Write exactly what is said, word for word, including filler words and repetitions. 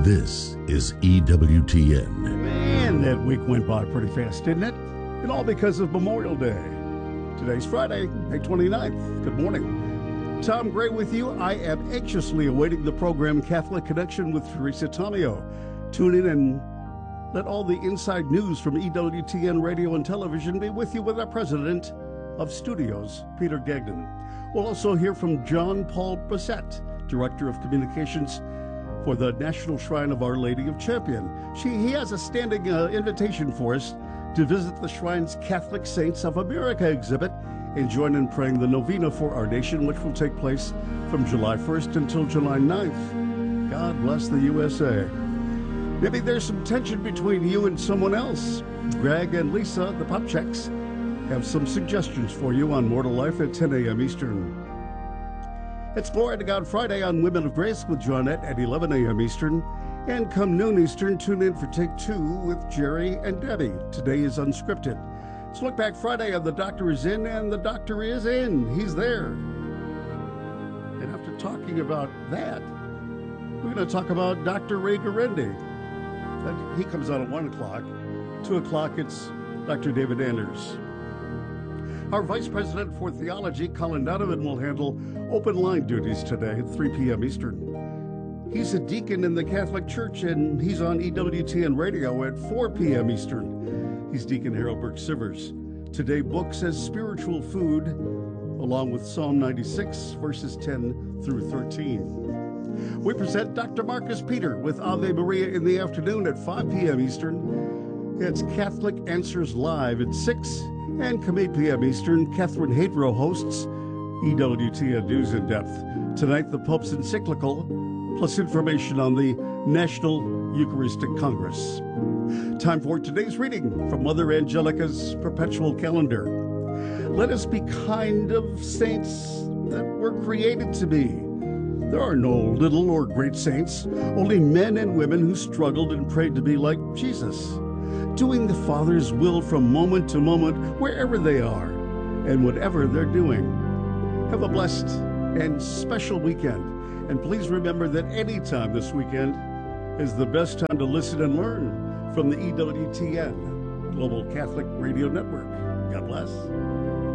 This is E W T N. Man, that week went by pretty fast, didn't it? And all because of Memorial Day. Today's Friday, May twenty-ninth. Good morning. Tom Gray with you. I am anxiously awaiting the program Catholic Connection with Teresa Tomeo. Tune in and let all the inside news from E W T N Radio and Television be with you with our president of studios, Peter Gagnon. We'll also hear from John Paul Brissett, Director of Communications for the National Shrine of Our Lady of Champion. She, he has a standing uh, invitation for us to visit the shrine's Catholic Saints of America exhibit and join in praying the novena for our nation, which will take place from July first until July ninth. God bless the U S A. Maybe there's some tension between you and someone else. Greg and Lisa, the Popchecks, have some suggestions for you on Mortal Life at ten a.m. Eastern. It's Glory to God Friday on Women of Grace with Johnette at eleven a.m. Eastern. And come noon Eastern, tune in for Take Two with Jerry and Debbie. Today is Unscripted. It's Look Back Friday on The Doctor is In, and the Doctor is in. He's there. And after talking about that, we're going to talk about Doctor Ray Guarendi. He comes on at one o'clock. two o'clock, it's Doctor David Anders. Our Vice President for Theology, Colin Donovan, will handle open line duties today at three p.m. Eastern. He's a deacon in the Catholic Church, and he's on E W T N Radio at four p.m. Eastern. He's Deacon Harold Burke Sivers. Today, books as spiritual food, along with Psalm ninety-six, verses ten through thirteen. We present Doctor Marcus Peter with Ave Maria in the afternoon at five p.m. Eastern. It's Catholic Answers Live at six, and come eight p.m. Eastern, Catherine Hadro hosts E W T N News in Depth. Tonight, the Pope's encyclical, plus information on the National Eucharistic Congress. Time for today's reading from Mother Angelica's Perpetual Calendar. Let us be kind of saints that we're created to be. There are no little or great saints, only men and women who struggled and prayed to be like Jesus, doing the Father's will from moment to moment, wherever they are and whatever they're doing. Have a blessed and special weekend. And please remember that any time this weekend is the best time to listen and learn from the E W T N Global Catholic Radio Network. God bless.